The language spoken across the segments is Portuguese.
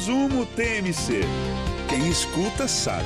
Resumo TMC. Quem escuta sabe.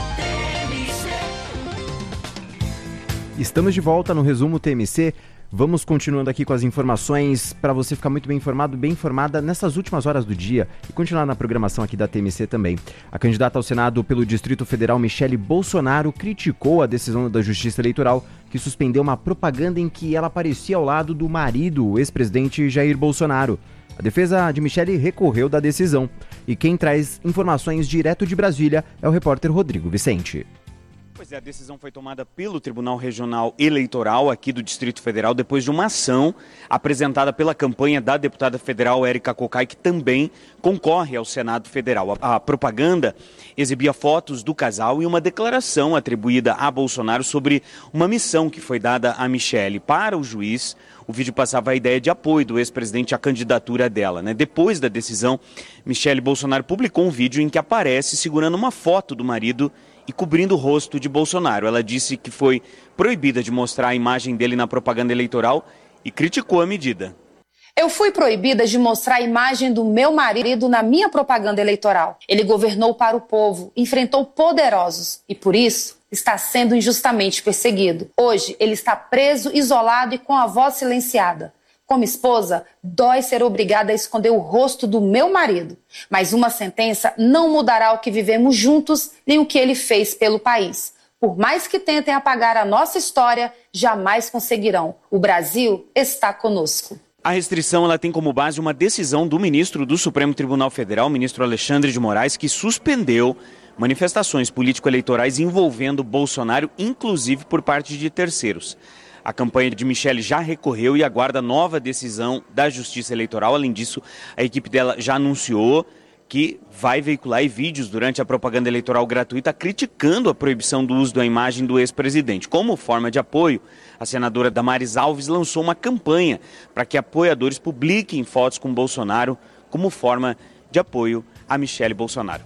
Estamos de volta no Resumo TMC. Vamos continuando aqui com as informações para você ficar muito bem informado, bem informada nessas últimas horas do dia e continuar na programação aqui da TMC também. A candidata ao Senado pelo Distrito Federal, Michele Bolsonaro, criticou a decisão da Justiça Eleitoral que suspendeu uma propaganda em que ela aparecia ao lado do marido, o ex-presidente Jair Bolsonaro. A defesa de Michele recorreu da decisão. E quem traz informações direto de Brasília é o repórter Rodrigo Vicente. Pois é, a decisão foi tomada pelo Tribunal Regional Eleitoral aqui do Distrito Federal depois de uma ação apresentada pela campanha da deputada federal Érica Cocai, que também concorre ao Senado Federal. A propaganda exibia fotos do casal e uma declaração atribuída a Bolsonaro sobre uma missão que foi dada a Michele. Para o juiz, o vídeo passava a ideia de apoio do ex-presidente à candidatura dela, né? Depois da decisão, Michele Bolsonaro publicou um vídeo em que aparece segurando uma foto do marido e cobrindo o rosto de Bolsonaro. Ela disse que foi proibida de mostrar a imagem dele na propaganda eleitoral e criticou a medida. Eu fui proibida de mostrar a imagem do meu marido na minha propaganda eleitoral. Ele governou para o povo, enfrentou poderosos e, por isso, está sendo injustamente perseguido. Hoje, ele está preso, isolado e com a voz silenciada. Como esposa, dói ser obrigada a esconder o rosto do meu marido. Mas uma sentença não mudará o que vivemos juntos, nem o que ele fez pelo país. Por mais que tentem apagar a nossa história, jamais conseguirão. O Brasil está conosco. A restrição ela tem como base uma decisão do ministro do Supremo Tribunal Federal, ministro Alexandre de Moraes, que suspendeu manifestações político-eleitorais envolvendo Bolsonaro, inclusive por parte de terceiros. A campanha de Michele já recorreu e aguarda nova decisão da Justiça Eleitoral. Além disso, a equipe dela já anunciou que vai veicular vídeos durante a propaganda eleitoral gratuita criticando a proibição do uso da imagem do ex-presidente. Como forma de apoio, a senadora Damares Alves lançou uma campanha para que apoiadores publiquem fotos com Bolsonaro como forma de apoio a Michele Bolsonaro.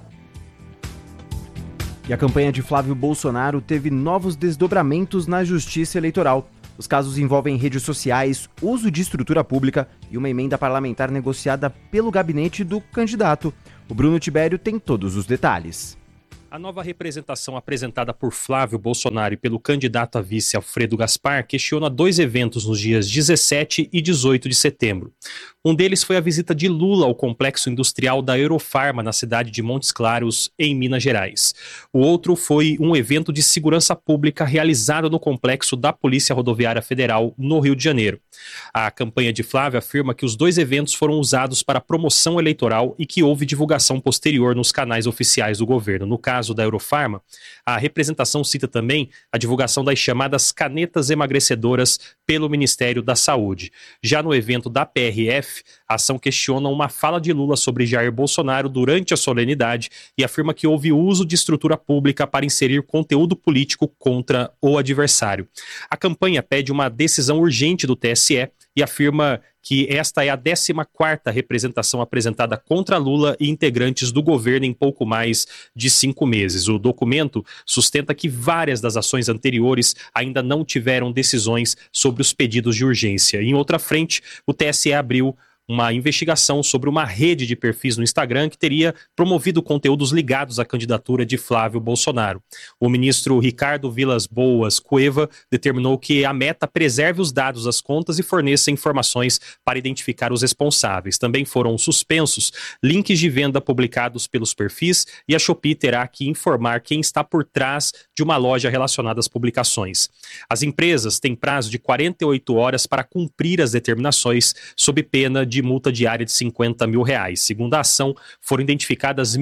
E a campanha de Flávio Bolsonaro teve novos desdobramentos na Justiça Eleitoral. Os casos envolvem redes sociais, uso de estrutura pública e uma emenda parlamentar negociada pelo gabinete do candidato. O Bruno Tibério tem todos os detalhes. A nova representação apresentada por Flávio Bolsonaro e pelo candidato a vice Alfredo Gaspar questiona dois eventos nos dias 17 e 18 de setembro. Um deles foi a visita de Lula ao complexo industrial da Eurofarma, na cidade de Montes Claros, em Minas Gerais. O outro foi um evento de segurança pública realizado no complexo da Polícia Rodoviária Federal, no Rio de Janeiro. A campanha de Flávio afirma que os dois eventos foram usados para promoção eleitoral e que houve divulgação posterior nos canais oficiais do governo. No caso da Eurofarma, a representação cita também a divulgação das chamadas canetas emagrecedoras pelo Ministério da Saúde. Já no evento da PRF, a ação questiona uma fala de Lula sobre Jair Bolsonaro durante a solenidade e afirma que houve uso de estrutura pública para inserir conteúdo político contra o adversário. A campanha pede uma decisão urgente do TSE e afirma que esta é a 14ª representação apresentada contra Lula e integrantes do governo em pouco mais de 5 meses. O documento sustenta que várias das ações anteriores ainda não tiveram decisões sobre os pedidos de urgência. Em outra frente, o TSE abriu uma investigação sobre uma rede de perfis no Instagram que teria promovido conteúdos ligados à candidatura de Flávio Bolsonaro. O ministro Ricardo Vilas Boas Cueva determinou que a Meta preserve os dados das contas e forneça informações para identificar os responsáveis. Também foram suspensos links de venda publicados pelos perfis e a Shopee terá que informar quem está por trás de uma loja relacionada às publicações. As empresas têm prazo de 48 horas para cumprir as determinações sob pena de multa diária de R$50 mil. Segundo a ação, foram identificadas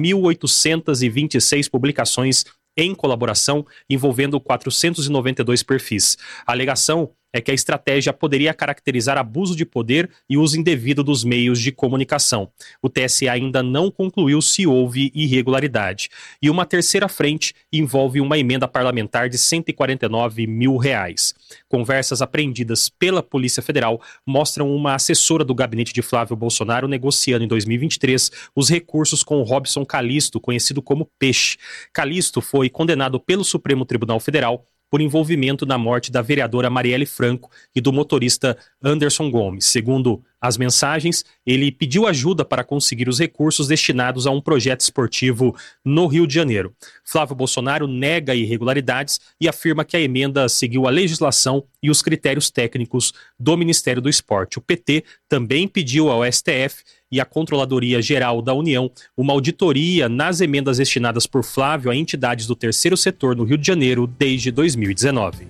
1.826 publicações em colaboração, envolvendo 492 perfis. A alegação é que a estratégia poderia caracterizar abuso de poder e uso indevido dos meios de comunicação. O TSE ainda não concluiu se houve irregularidade. E uma terceira frente envolve uma emenda parlamentar de R$149 mil. Conversas apreendidas pela Polícia Federal mostram uma assessora do gabinete de Flávio Bolsonaro negociando em 2023 os recursos com o Robson Calixto, conhecido como Peixe. Calixto foi condenado pelo Supremo Tribunal Federal por envolvimento na morte da vereadora Marielle Franco e do motorista Anderson Gomes. Segundo as mensagens, ele pediu ajuda para conseguir os recursos destinados a um projeto esportivo no Rio de Janeiro. Flávio Bolsonaro nega irregularidades e afirma que a emenda seguiu a legislação e os critérios técnicos do Ministério do Esporte. O PT também pediu ao STF e à Controladoria Geral da União uma auditoria nas emendas destinadas por Flávio a entidades do terceiro setor no Rio de Janeiro desde 2019.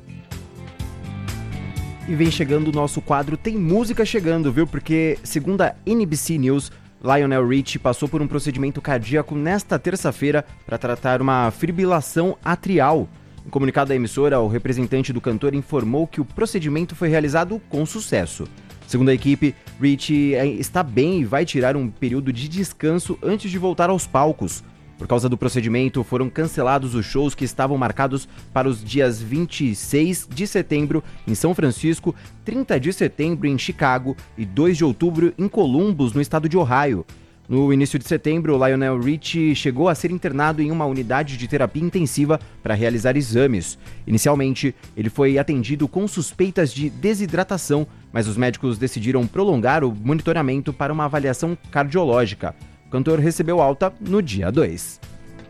E vem chegando o nosso quadro Tem Música Chegando, viu? Porque, segundo a NBC News, Lionel Richie passou por um procedimento cardíaco nesta terça-feira para tratar uma fibrilação atrial. Em comunicado da emissora, o representante do cantor informou que o procedimento foi realizado com sucesso. Segundo a equipe, Richie está bem e vai tirar um período de descanso antes de voltar aos palcos. Por causa do procedimento, foram cancelados os shows que estavam marcados para os dias 26 de setembro em São Francisco, 30 de setembro em Chicago e 2 de outubro em Columbus, no estado de Ohio. No início de setembro, Lionel Richie chegou a ser internado em uma unidade de terapia intensiva para realizar exames. Inicialmente, ele foi atendido com suspeitas de desidratação, mas os médicos decidiram prolongar o monitoramento para uma avaliação cardiológica. O cantor recebeu alta no dia 2.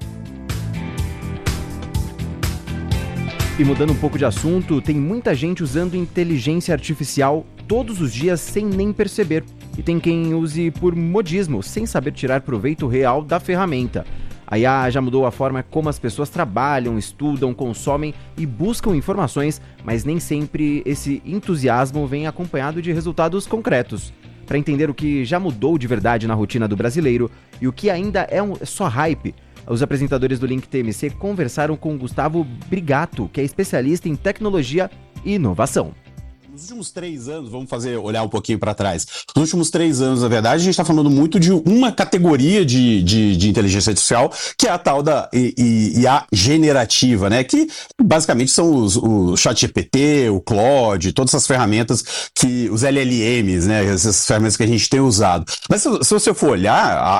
E mudando um pouco de assunto, tem muita gente usando inteligência artificial todos os dias sem nem perceber. E tem quem use por modismo, sem saber tirar proveito real da ferramenta. A IA já mudou a forma como as pessoas trabalham, estudam, consomem e buscam informações, mas nem sempre esse entusiasmo vem acompanhado de resultados concretos. Para entender o que já mudou de verdade na rotina do brasileiro e o que ainda é só hype, os apresentadores do Link TMC conversaram com Gustavo Brigato, que é especialista em tecnologia e inovação. Nos últimos 3 anos, vamos olhar um pouquinho para trás. Nos últimos 3 anos, na verdade, a gente está falando muito de uma categoria de inteligência artificial, que é a tal da IA generativa, né? Que basicamente são o ChatGPT, o Claude, todas essas ferramentas os LLMs, né? Essas ferramentas que a gente tem usado. Mas se você for olhar,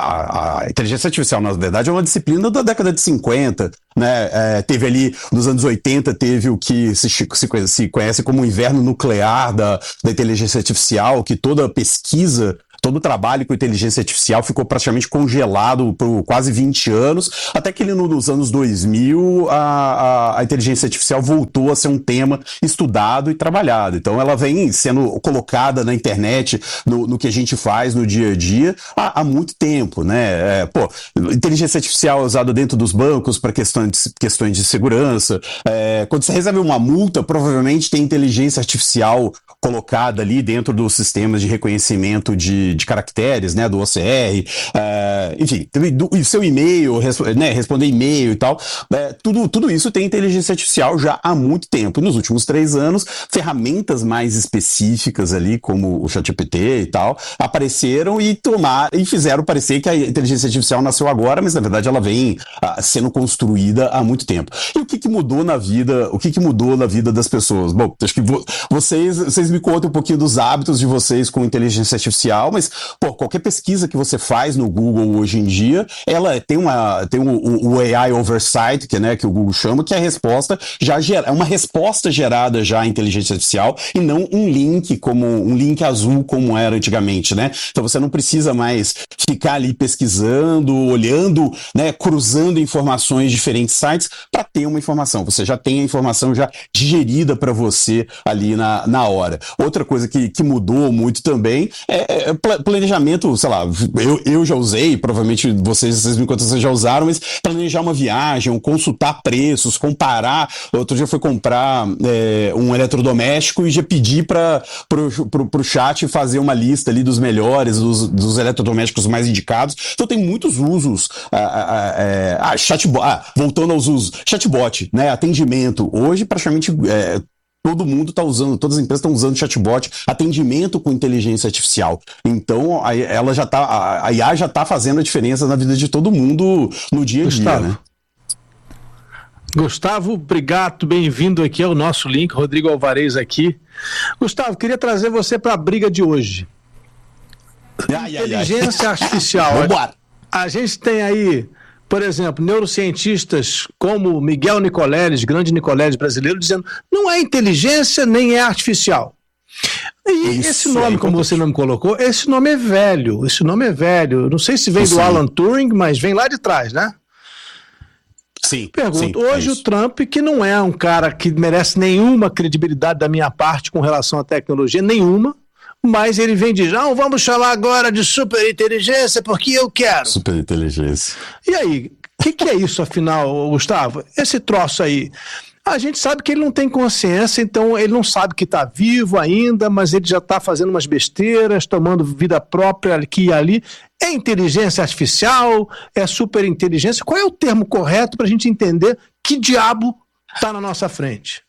a inteligência artificial, na verdade, é uma disciplina da década de 50, né? Teve ali, nos anos 80, teve o que se conhece como o inverno nuclear da inteligência artificial, que toda pesquisa, todo o trabalho com inteligência artificial ficou praticamente congelado por quase 20 anos, até que nos anos 2000 a inteligência artificial voltou a ser um tema estudado e trabalhado. Então ela vem sendo colocada na internet, no que a gente faz no dia a dia há muito tempo, né? Inteligência artificial é usada dentro dos bancos para questões de segurança. Quando você recebe uma multa, provavelmente tem inteligência artificial colocada ali dentro dos sistemas de reconhecimento de caracteres, né, do OCR, enfim, o seu e-mail, responder e-mail e tal, tudo isso tem inteligência artificial já há muito tempo. E nos últimos 3 anos, ferramentas mais específicas ali, como o ChatGPT e tal, apareceram e fizeram parecer que a inteligência artificial nasceu agora, mas na verdade ela vem sendo construída há muito tempo. E o que mudou na vida das pessoas? Bom, acho que vocês me contam um pouquinho dos hábitos de vocês com inteligência artificial, mas qualquer pesquisa que você faz no Google hoje em dia, ela tem o AI Oversight, que o Google chama, que é a resposta é uma resposta gerada já à inteligência artificial e não um link azul como era antigamente, né? Então você não precisa mais ficar ali pesquisando, olhando, né, cruzando informações de diferentes sites para ter uma informação. Você já tem a informação já digerida para você ali na hora. Outra coisa que mudou muito também é planejamento, sei lá, eu já usei, provavelmente vocês me contam, vocês já usaram, mas planejar uma viagem, consultar preços, comparar. Outro dia eu fui comprar um eletrodoméstico e já pedi pro chat fazer uma lista ali dos melhores, dos eletrodomésticos mais indicados. Então tem muitos usos. Voltando aos usos, chatbot, né, atendimento. Hoje praticamente todo mundo está usando, todas as empresas estão usando chatbot, atendimento com inteligência artificial. Então, a IA já está fazendo a diferença na vida de todo mundo no dia a dia, né? Gustavo Brigato, bem-vindo aqui ao nosso Link, Rodrigo Alvarez aqui. Gustavo, queria trazer você para a briga de hoje. Inteligência artificial. Vambora. A gente tem aí por exemplo, neurocientistas como Miguel Nicoleles, grande Nicoleles brasileiro, dizendo não é inteligência nem é artificial. E esse nome, como você não me colocou, esse nome é velho. Não sei se vem do Alan Turing, mas vem lá de trás, né? Sim. Pergunto, hoje o Trump, que não é um cara que merece nenhuma credibilidade da minha parte com relação à tecnologia, nenhuma, mas ele vem de vamos chamar agora de superinteligência porque eu quero. Superinteligência. E aí, o que é isso afinal, Gustavo? Esse troço aí, a gente sabe que ele não tem consciência, então ele não sabe que está vivo ainda, mas ele já está fazendo umas besteiras, tomando vida própria aqui e ali. É inteligência artificial? É superinteligência? Qual é o termo correto para a gente entender que diabo está na nossa frente?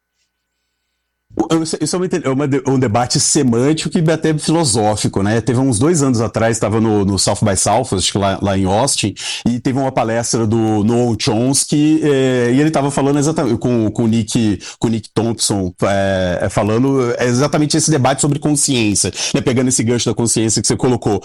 Isso é um debate semântico e até filosófico, né? Teve uns 2 anos atrás, estava no South by Southwest, lá em Austin, e teve uma palestra do Noam Chomsky, e ele estava falando exatamente com o Nick Thompson, falando exatamente esse debate sobre consciência, né? Pegando esse gancho da consciência que você colocou.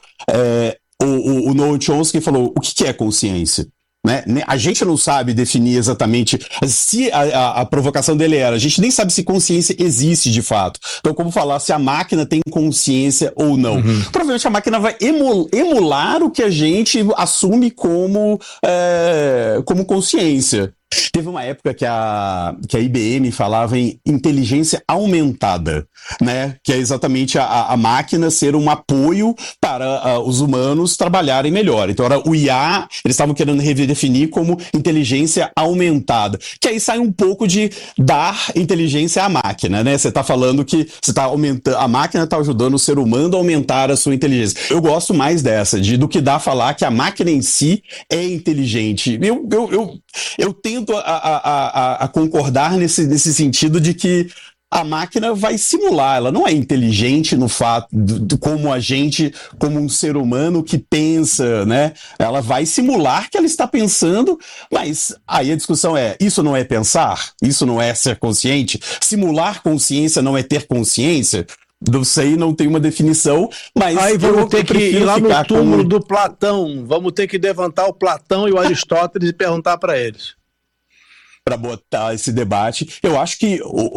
O Noam Chomsky falou, o que é consciência? Né? A gente não sabe definir exatamente se a provocação dele era, a gente nem sabe se consciência existe de fato. Então, como falar se a máquina tem consciência ou não? Provavelmente a máquina vai emular o que a gente assume como consciência. Teve uma época que a IBM falava em inteligência aumentada, né? Que é exatamente a máquina ser um apoio para os humanos trabalharem melhor. Então era o IA, eles estavam querendo redefinir como inteligência aumentada, que aí sai um pouco de dar inteligência à máquina, né? Você está falando que você tá aumentando, a máquina está ajudando o ser humano a aumentar a sua inteligência. Eu gosto mais dessa, do que falar que a máquina em si é inteligente. Eu tento a concordar nesse sentido de que a máquina vai simular, ela não é inteligente no fato como a gente, como um ser humano que pensa, né? Ela vai simular que ela está pensando, mas aí a discussão é, isso não é pensar? Isso não é ser consciente? Simular consciência não é ter consciência? Não sei, não tem uma definição, mas aí vamos ter que ir lá no túmulo do Platão, vamos ter que levantar o Platão e o Aristóteles e perguntar para eles. Para botar esse debate, eu acho que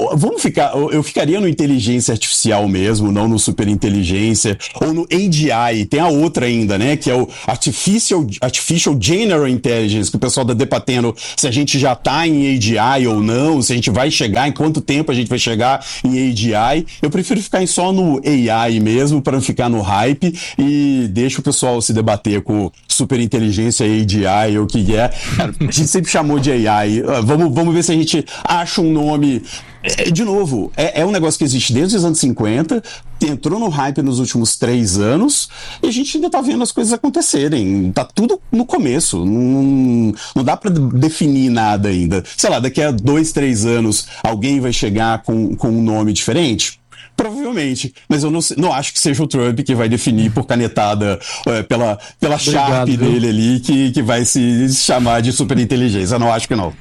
eu ficaria no inteligência artificial mesmo, não no superinteligência, ou no AGI, tem a outra ainda, né, que é o Artificial General Intelligence, que o pessoal está debatendo se a gente já está em AGI ou não, se a gente vai chegar, em quanto tempo a gente vai chegar em AGI. Eu prefiro ficar só no AI mesmo, para não ficar no hype, e deixa o pessoal se debater com superinteligência, AGI, ou o que é. Cara, a gente sempre chamou de AI, vamos ver se a gente acha um nome. De novo, é um negócio que existe desde os anos 50, entrou no hype nos últimos 3 anos, e a gente ainda tá vendo as coisas acontecerem. Tá tudo no começo, não dá para definir nada ainda. Sei lá, daqui a 2, 3 anos, alguém vai chegar com um nome diferente? Provavelmente, mas eu não acho que seja o Trump que vai definir por canetada pela Sharp dele ali, que vai se chamar de superinteligência. Eu não acho que não.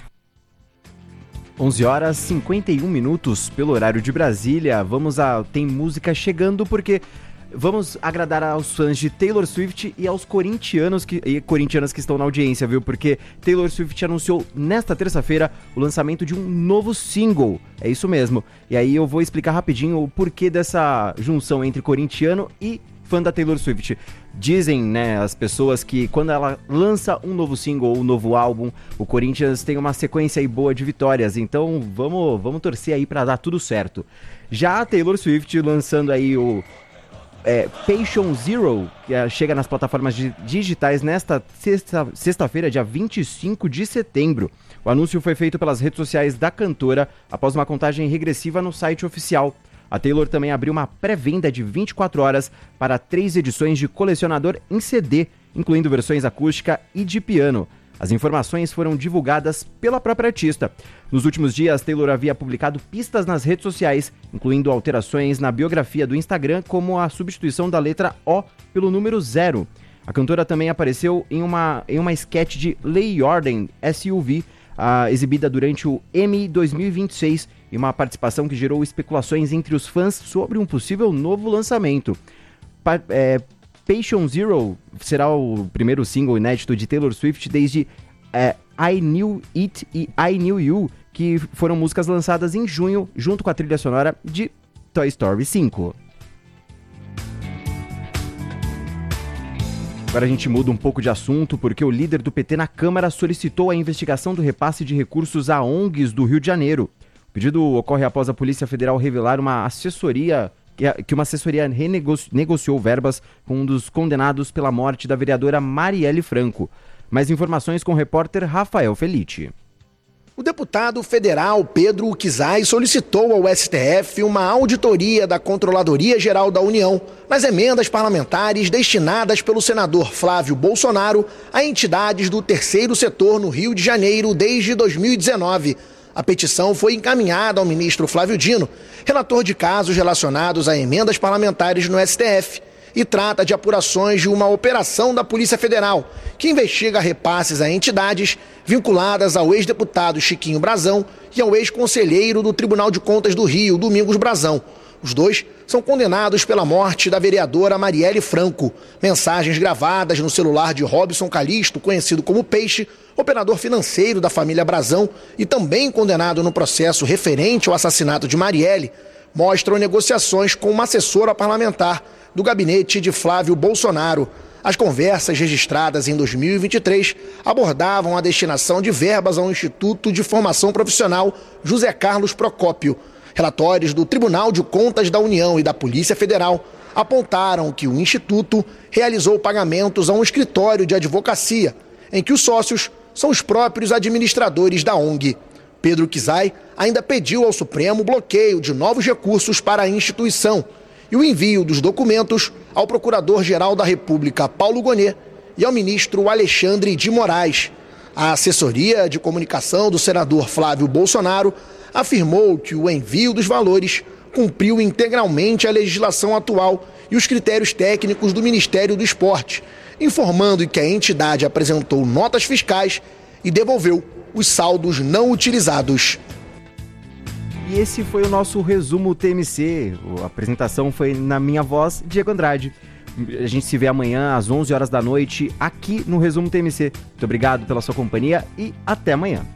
11h51 pelo horário de Brasília. Tem música chegando porque vamos agradar aos fãs de Taylor Swift e aos corintianos que estão na audiência, viu? Porque Taylor Swift anunciou nesta terça-feira o lançamento de um novo single. É isso mesmo. E aí eu vou explicar rapidinho o porquê dessa junção entre corintiano e fã da Taylor Swift. Dizem, né, as pessoas que quando ela lança um novo single ou um novo álbum, o Corinthians tem uma sequência aí boa de vitórias. Então vamos torcer aí pra dar tudo certo. Já a Taylor Swift lançando aí o Patient Zero, que chega nas plataformas digitais nesta sexta-feira, dia 25 de setembro. O anúncio foi feito pelas redes sociais da cantora após uma contagem regressiva no site oficial. A Taylor também abriu uma pré-venda de 24 horas para 3 edições de colecionador em CD, incluindo versões acústica e de piano. As informações foram divulgadas pela própria artista. Nos últimos dias, Taylor havia publicado pistas nas redes sociais, incluindo alterações na biografia do Instagram, como a substituição da letra O pelo número 0. A cantora também apareceu em uma sketch de Lei e Ordem SUV, exibida durante o Emmy 2026, e uma participação que gerou especulações entre os fãs sobre um possível novo lançamento. Patient Zero será o primeiro single inédito de Taylor Swift desde I Knew It e I Knew You, que foram músicas lançadas em junho, junto com a trilha sonora de Toy Story 5. Agora a gente muda um pouco de assunto, porque o líder do PT na Câmara solicitou a investigação do repasse de recursos a ONGs do Rio de Janeiro. O pedido ocorre após a Polícia Federal revelar que uma assessoria negociou verbas com um dos condenados pela morte da vereadora Marielle Franco. Mais informações com o repórter Rafael Felitti. O deputado federal Pedro Kizai solicitou ao STF uma auditoria da Controladoria Geral da União nas emendas parlamentares destinadas pelo senador Flávio Bolsonaro a entidades do terceiro setor no Rio de Janeiro desde 2019. A petição foi encaminhada ao ministro Flávio Dino, relator de casos relacionados a emendas parlamentares no STF, e trata de apurações de uma operação da Polícia Federal, que investiga repasses a entidades vinculadas ao ex-deputado Chiquinho Brazão e ao ex-conselheiro do Tribunal de Contas do Rio, Domingos Brazão. Os dois são condenados pela morte da vereadora Marielle Franco. Mensagens gravadas no celular de Robson Calixto, conhecido como Peixe, operador financeiro da família Brazão e também condenado no processo referente ao assassinato de Marielle, mostram negociações com uma assessora parlamentar do gabinete de Flávio Bolsonaro. As conversas registradas em 2023 abordavam a destinação de verbas ao Instituto de Formação Profissional José Carlos Procópio. Relatórios do Tribunal de Contas da União e da Polícia Federal apontaram que o Instituto realizou pagamentos a um escritório de advocacia, em que os sócios são os próprios administradores da ONG. Pedro Kizai ainda pediu ao Supremo bloqueio de novos recursos para a instituição e o envio dos documentos ao Procurador-Geral da República, Paulo Gonet, e ao ministro Alexandre de Moraes. A assessoria de comunicação do senador Flávio Bolsonaro afirmou que o envio dos valores cumpriu integralmente a legislação atual e os critérios técnicos do Ministério do Esporte, informando que a entidade apresentou notas fiscais e devolveu os saldos não utilizados. E esse foi o nosso resumo TMC. A apresentação foi na minha voz, Diego Andrade. A gente se vê amanhã às 11 horas da noite aqui no Resumo TMC. Muito obrigado pela sua companhia e até amanhã.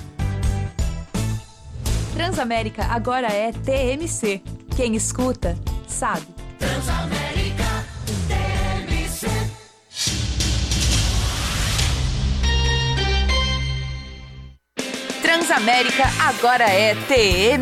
Transamérica agora é TMC. Quem escuta, sabe. Transamérica TMC. Transamérica agora é TMC.